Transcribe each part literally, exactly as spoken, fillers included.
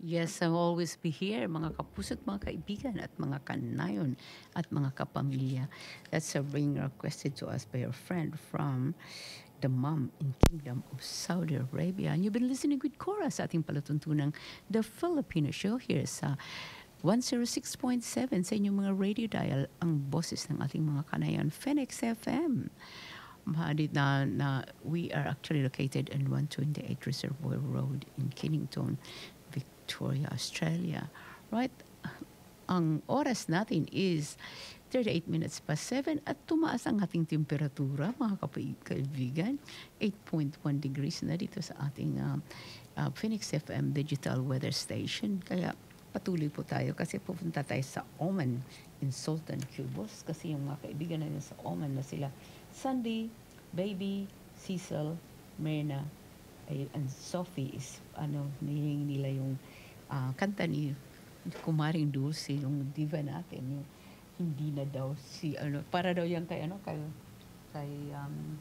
Yes, I'll always be here, mga kapuso't mga kaibigan at mga kanayon at mga kapamilya. That's a ring requested to us by a friend from the Mom in Kingdom of Saudi Arabia. And you've been listening with Cora sa ating palatuntunang The Filipino Show here sa one oh six point seven sa inyong mga radio dial, ang boses ng ating mga kanayon, Phoenix F M. Mahadit na, na we are actually located in one twenty-eight Reservoir Road in Kennington, Victoria, Australia. Right? Ang oras natin is thirty-eight minutes past seven at tumaas ang ating temperatura, mga kapai- kaibigan. eight point one degrees na dito sa ating uh, uh, Phoenix F M Digital Weather Station. Kaya patuloy po tayo kasi pupunta tayo sa Oman in Sultan Qubos kasi yung mga kaibigan natin sa Oman na sila Sandy, Baby, Cecil, Myrna, ay, and Sophie is ano niling nila yung ah, kanta ni Kumaring Dulce, yung diva natin, yung hindi na daw si ano para daw yan kay ano kay kay um,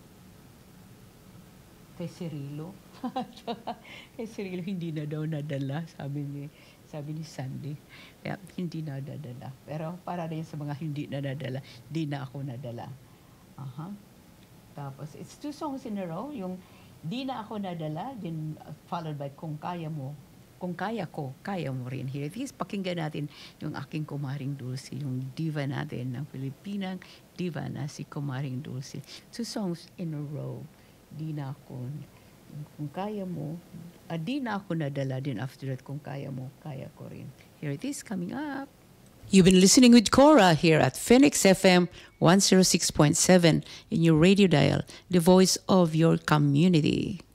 kay Cirilo. Kay Cirilo hindi na daw nadala, sabi ni sabi ni Sandy. Kaya hindi na nadala. Pero para rin sa mga hindi na nadala, di na ako nadala. Aha. Tapos, it's two songs in a row. Yung Di na ako nadala, then uh, followed by Kung Kaya Mo. Kung Kaya Ko, Kaya Mo Rin. Here it is, pakinggan natin yung aking Kumaring Dulce, yung diva natin ng Pilipinang diva na si Kumaring Dulce. Two songs in a row. Di na ako, Kung Kaya Mo, uh, Di na ako nadala, then after that, Kung Kaya Mo, Kaya Ko Rin. Here it is, coming up. You've been listening with Cora here at Phoenix F M one oh six point seven in your radio dial, the voice of your community.